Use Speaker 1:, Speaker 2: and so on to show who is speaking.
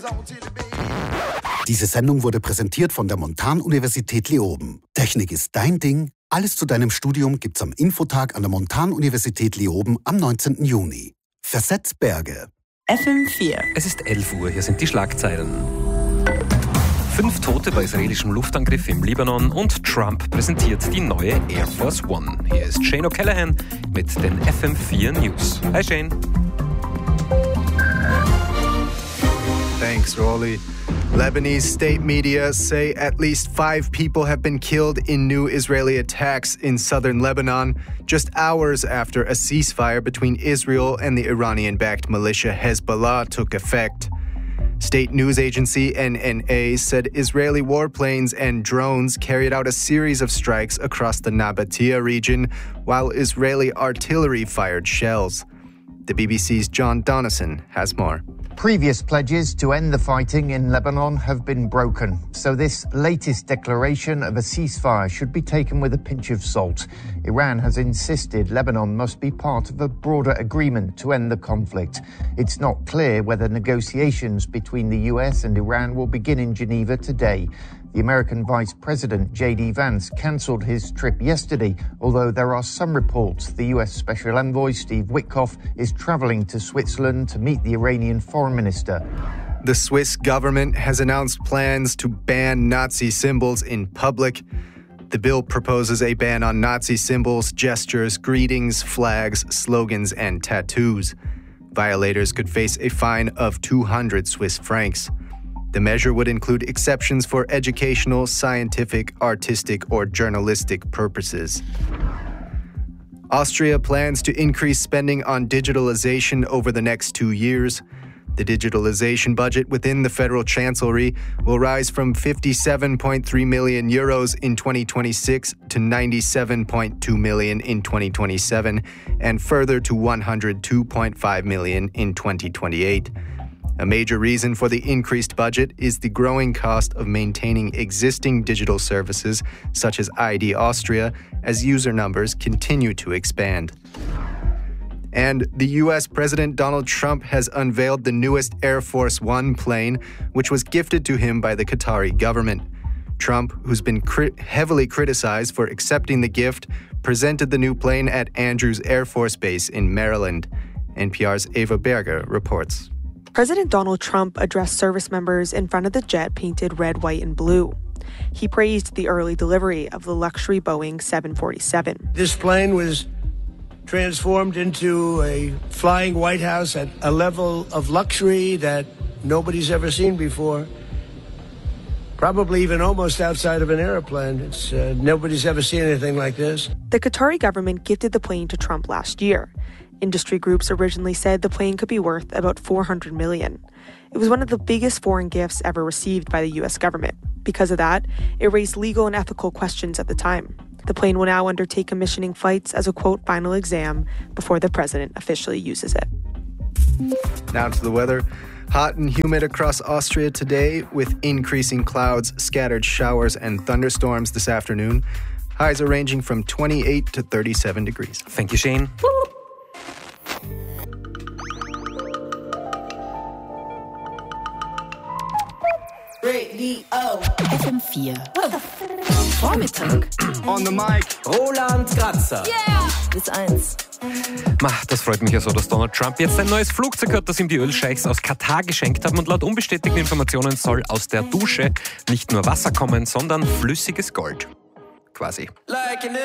Speaker 1: Diese Sendung wurde präsentiert von der Montanuniversität Leoben. Technik ist dein Ding. Alles zu deinem Studium gibt's am Infotag an der Montanuniversität Leoben am 19. Juni. Versetz Berge.
Speaker 2: FM4.
Speaker 3: Es ist 11 Uhr, hier sind die Schlagzeilen. 5 Tote bei israelischem Luftangriff im Libanon und Trump präsentiert die neue Air Force One. Hier ist Shane O'Callaghan mit den FM4 News. Hi Shane.
Speaker 4: Thanks, Rolly. Lebanese state media say at least 5 people have been killed in new Israeli attacks in southern Lebanon, just hours after a ceasefire between Israel and the Iranian-backed militia Hezbollah took effect. State news agency NNA said Israeli warplanes and drones carried out a series of strikes across the Nabatea region, while Israeli artillery fired shells. The BBC's John Donison has more.
Speaker 5: Previous pledges to end the fighting in Lebanon have been broken, so this latest declaration of a ceasefire should be taken with a pinch of salt. Iran has insisted Lebanon must be part of a broader agreement to end the conflict. It's not clear whether negotiations between the US and Iran will begin in Geneva today. The American Vice President, J.D. Vance, cancelled his trip yesterday, although there are some reports the U.S. Special Envoy, Steve Witkoff, is travelling to Switzerland to meet the Iranian Foreign Minister.
Speaker 4: The Swiss government has announced plans to ban Nazi symbols in public. The bill proposes a ban on Nazi symbols, gestures, greetings, flags, slogans, and tattoos. Violators could face a fine of 200 Swiss francs. The measure would include exceptions for educational, scientific, artistic, or journalistic purposes. Austria plans to increase spending on digitalization over the next 2 years. The digitalization budget within the federal chancellery will rise from 57.3 million euros in 2026 to 97.2 million in 2027, and further to 102.5 million in 2028. A major reason for the increased budget is the growing cost of maintaining existing digital services such as ID Austria as user numbers continue to expand. And the U.S. President Donald Trump has unveiled the newest Air Force One plane, which was gifted to him by the Qatari government. Trump, who's been heavily criticized for accepting the gift, presented the new plane at Andrews Air Force Base in Maryland. NPR's Ava Berger reports.
Speaker 6: President Donald Trump addressed service members in front of the jet painted red, white, and blue. He praised the early delivery of the luxury Boeing 747.
Speaker 7: This plane was transformed into a flying White House at a level of luxury that nobody's ever seen before. Probably even almost outside of an airplane. Nobody's ever seen anything like this.
Speaker 6: The Qatari government gifted the plane to Trump last year. Industry groups originally said the plane could be worth about $400 million. It was one of the biggest foreign gifts ever received by the U.S. government. Because of that, it raised legal and ethical questions at the time. The plane will now undertake commissioning flights as a, quote, final exam before the president officially uses it.
Speaker 4: Now to the weather. Hot and humid across Austria today with increasing clouds, scattered showers, and thunderstorms this afternoon. Highs are ranging from 28 to 37 degrees.
Speaker 3: Thank you, Shane.
Speaker 2: FM4. Vormittag.
Speaker 8: On the mic.
Speaker 9: Roland Kratzer.
Speaker 2: Yeah. Bis 1.
Speaker 3: Das freut mich ja so, dass Donald Trump jetzt ein neues Flugzeug hat, das ihm die Ölscheichs aus Katar geschenkt haben. Und laut unbestätigten Informationen soll aus der Dusche nicht nur Wasser kommen, sondern flüssiges Gold. Quasi.